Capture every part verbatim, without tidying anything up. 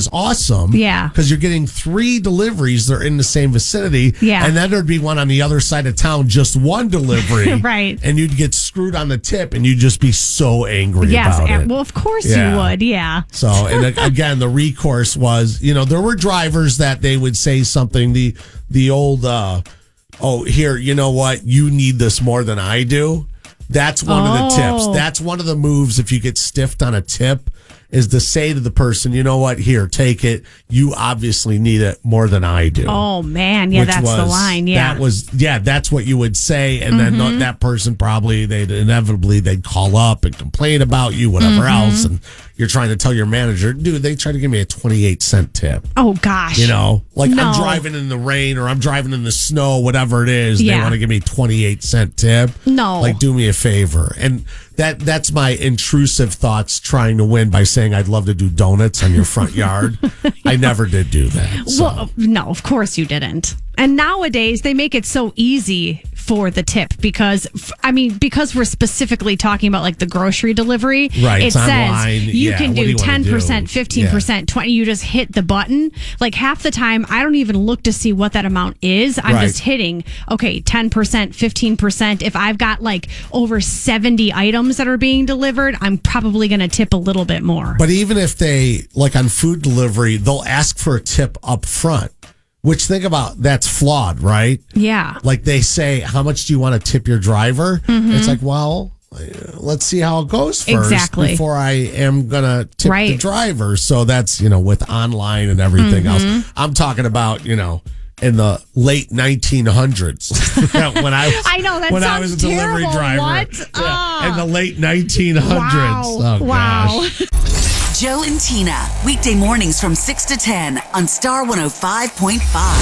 is awesome. Yeah. Because you're getting three deliveries. They're in the same vicinity. Yeah. And then there'd be one on the other side of town, just one delivery. Right. And you'd get screwed on the tip and you'd just be so angry yes, about and, it. well, of course Yeah. you would. Yeah. So, and again, the recourse was, you know, there were drivers that they would say something, the, the old, uh, oh, here, you know what? You need this more than I do. That's one oh. of the tips. That's one of the moves if you get stiffed on a tip is to say to the person, you know what? Here, take it. You obviously need it more than I do. Oh, man. Yeah, Which that's was, the line. Yeah. That was, yeah, that's what you would say. And Mm-hmm. then that person probably, they'd inevitably, they'd call up and complain about you, whatever Mm-hmm. else. And you're trying to tell your manager, dude, they tried to give me a twenty-eight cent tip. Oh, gosh. You know, like No. I'm driving in the rain or I'm driving in the snow, whatever it is. Yeah. They want to give me twenty-eight cent tip. No. Like, do me a favor. And that that's my intrusive thoughts trying to win by saying I'd love to do donuts on your front yard. I never did do that. So. Well, no, of course you didn't. And nowadays they make it so easy for the tip because, I mean, because we're specifically talking about like the grocery delivery. Right, It it's says online. you Yeah, can what do do you wanna ten percent, do? fifteen percent, twenty. You just hit the button. Like half the time, I don't even look to see what that amount is. I'm Right. just hitting, okay, ten percent, fifteen percent. If I've got like over seventy items that are being delivered, I'm probably going to tip a little bit more. But even if they, like on food delivery, they'll ask for a tip up front, which think about, that's flawed, right? Yeah. Like they say, how much do you want to tip your driver? Mm-hmm. It's like, well, uh, let's see how it goes first Exactly. before I am going to tip Right. the driver. So that's, you know, with online and everything Mm-hmm. else. I'm talking about, you know, in the late nineteen hundreds when I was, I know, that when I was a sounds delivery terrible. driver. What? Yeah, Ah. in the late nineteen hundreds. Wow. Oh, wow. gosh. Joe and Tina, weekday mornings from six to ten on Star one oh five point five.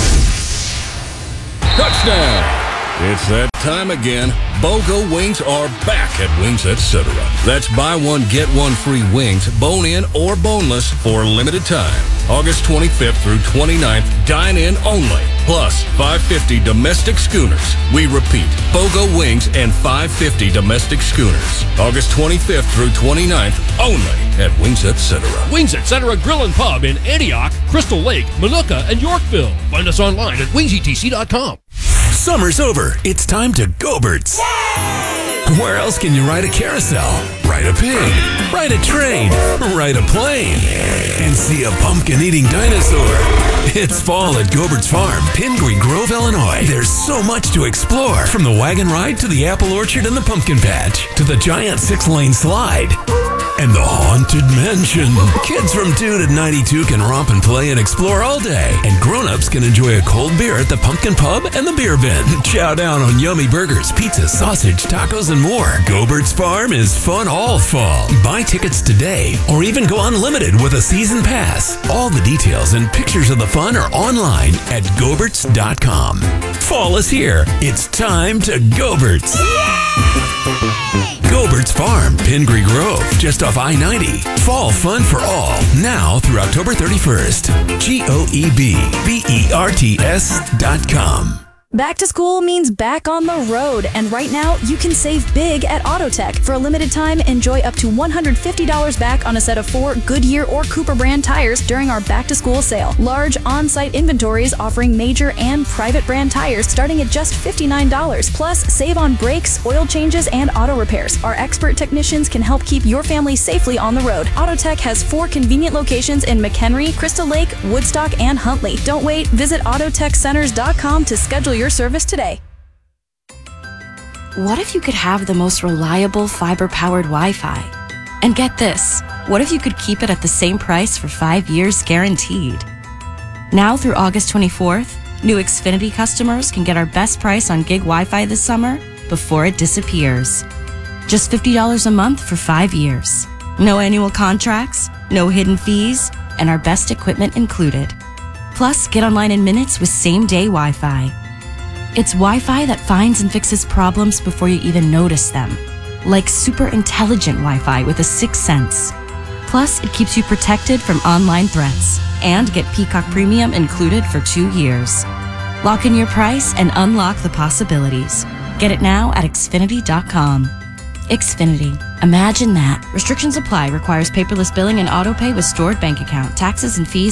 Touchdown! It's that time again. BOGO wings are back at Wings Etc. That's buy one, get one free wings, bone-in or boneless for a limited time. August twenty-fifth through twenty-ninth, dine-in only. Plus, five hundred fifty domestic schooners. We repeat, BOGO wings and five hundred fifty domestic schooners. August twenty-fifth through twenty-ninth, only at Wings Etc. Wings Etc. Grill and Pub in Antioch, Crystal Lake, Minooka, and Yorkville. Find us online at wings e t c dot com. Summer's over. It's time to Go-Birds. Where else can you ride a carousel, ride a pig, ride a train, ride a plane, and see a pumpkin-eating dinosaur? It's fall at Go-Birds Farm, Pingree Grove, Illinois. There's so much to explore, from the wagon ride to the apple orchard and the pumpkin patch, to the giant six-lane slide, and the haunted mansion. Kids from two to ninety-two can romp and play and explore all day, and grown-ups can enjoy a cold beer at the Pumpkin Pub and the Beer Bin. Chow down on yummy burgers, pizza, sausage, tacos, and more. Go-Birds Farm is fun all fall. Buy tickets today, or even go unlimited with a season pass. All the details and pictures of the fun are online at go birts dot com. Fall is here. It's time to Go-Birds. Go-Birds Farm, Pingree Grove, just off I ninety. Fall fun for all, now through October thirty-first. G O E B B E R T S dot com. Back to school means back on the road, and right now you can save big at AutoTech. For a limited time, enjoy up to one hundred fifty dollars back on a set of four Goodyear or Cooper brand tires during our back to school sale. Large on-site inventories offering major and private brand tires starting at just fifty-nine dollars. Plus, save on brakes, oil changes, and auto repairs. Our expert technicians can help keep your family safely on the road. AutoTech has four convenient locations in McHenry, Crystal Lake, Woodstock, and Huntley. Don't wait, visit autotech centers dot com to schedule your service today. What if you could have the most reliable fiber-powered Wi-Fi? And get this, what if you could keep it at the same price for five years guaranteed? Now through August twenty-fourth, new Xfinity customers can get our best price on gig Wi-Fi this summer before it disappears. Just fifty dollars a month for five years. No annual contracts, no hidden fees, and our best equipment included. Plus, get online in minutes with same-day Wi-Fi. It's Wi-Fi that finds and fixes problems before you even notice them. Like super intelligent Wi-Fi with a sixth sense. Plus, it keeps you protected from online threats. And get Peacock Premium included for two years. Lock in your price and unlock the possibilities. Get it now at Xfinity dot com. Xfinity. Imagine that. Restrictions apply. Requires paperless billing and auto pay with stored bank account. Taxes and fees